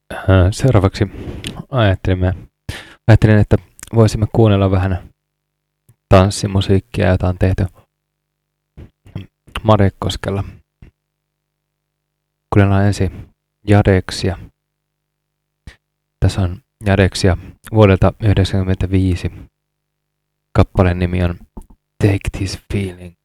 Seuraavaksi ajattelin, että voisimme kuunnella vähän tanssimusiikkia, jota on tehty Marekoskella. Kuunnellaan ensin Jadeksia. Tässä on Jadeksia vuodelta 1995. Kappaleen nimi on Take This Feeling.